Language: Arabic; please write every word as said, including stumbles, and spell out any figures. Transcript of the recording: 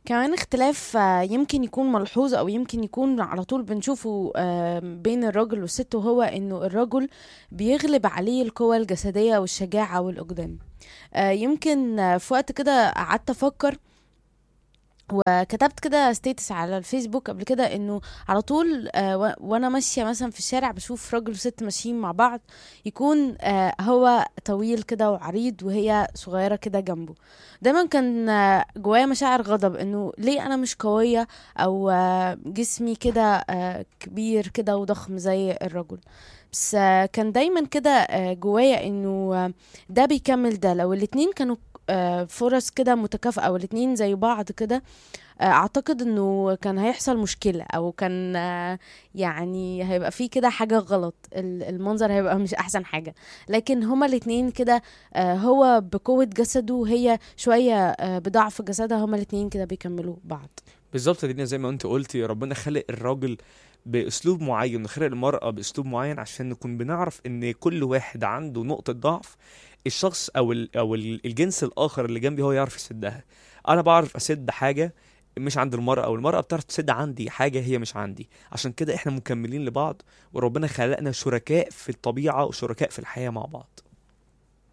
كمان اختلاف آه، يمكن يكون ملحوظ او يمكن يكون على طول بنشوفه آه، بين الراجل والست، وهو انه الرجل بيغلب عليه القوة الجسدية والشجاعة والأقدام. آه، يمكن آه، في وقت كده قعدت افكر وكتبت كده ستيتس على الفيسبوك قبل كده انه على طول آه و- وانا ماشيه مثلا في الشارع بشوف راجل وست ماشيين مع بعض، يكون آه هو طويل كده وعريض وهي صغيره كده جنبه. دايما كان آه جوايا مشاعر غضب، انه ليه انا مش قويه او آه جسمي كده آه كبير كده وضخم زي الرجل. بس آه كان دايما كده آه جوايا انه آه ده بيكمل ده، لو الاتنين كانوا آه، فرص كده متكافئة والاتنين زي بعض كده. آه، اعتقد انه كان هيحصل مشكلة، او كان آه، يعني هيبقى فيه كده حاجة غلط، ال- المنظر هيبقى مش احسن حاجة. لكن هما الاتنين كده آه، هو بقوة جسده وهي شوية آه، بضعف جسدها، هما الاتنين كده بيكملوا بعض. بالظبط دينا، زي ما انت قلتي ربنا خلق الراجل باسلوب معين وخلق المرأة باسلوب معين عشان نكون بنعرف ان كل واحد عنده نقطة ضعف. الشخص او ال او ال- الجنس الاخر اللي جنبي هو يعرف يسدها. انا بعرف اسد حاجة مش عند المرأة، او المرأة بتعرف تسد عندي حاجة هي مش عندي. عشان كده احنا مكملين لبعض، وربنا خلقنا شركاء في الطبيعة وشركاء في الحياة مع بعض.